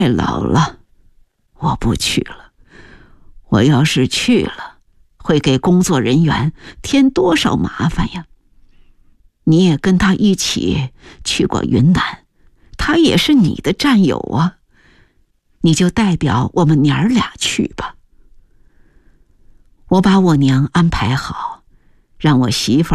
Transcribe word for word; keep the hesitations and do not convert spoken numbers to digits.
太老了，我不去了。我要是去了，会给工作人员添多少麻烦呀？你也跟他一起去过云南，他也是你的战友啊，你就代表我们娘儿俩去吧。我把我娘安排好，让我媳妇